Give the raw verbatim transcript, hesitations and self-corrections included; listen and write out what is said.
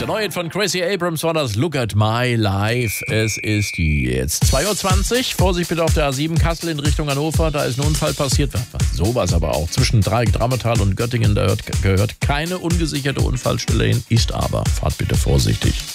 Der neue Hit von Gracie Abrams war das Look at My Life. Es ist jetzt zwei Uhr zwanzig. Vorsicht bitte auf der A sieben Kassel in Richtung Hannover. Da ist ein Unfall passiert. Sowas aber auch. Zwischen Dreieck, Drammertal und Göttingen. Da gehört keine ungesicherte Unfallstelle hin. Ist aber. Fahrt bitte vorsichtig.